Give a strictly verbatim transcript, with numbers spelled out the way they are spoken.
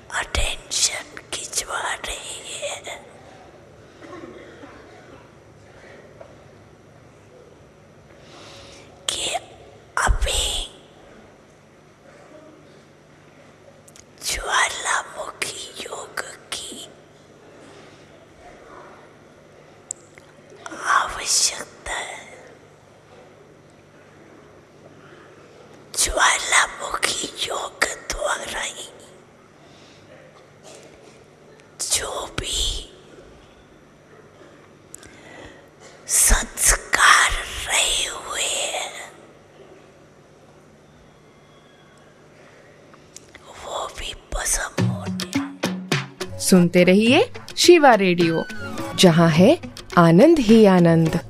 Attention खिंचवा रही है। कि अभी ज्वालामुखी योग की आवश्यकता है। ज्वालामुखी योग द्वारा ही जो भी संस्कार रहे हुए हैं वो भी भस्म होने। सुनते रहिए शिवा रेडियो, जहां है आनंद ही आनंद।